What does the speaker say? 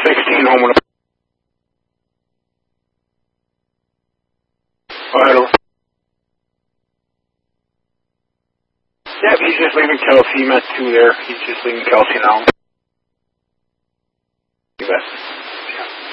16 home with a... Oh, hello. Yep, he's just leaving Kelsey. He met 2 there. He's just leaving Kelsey now. You bet.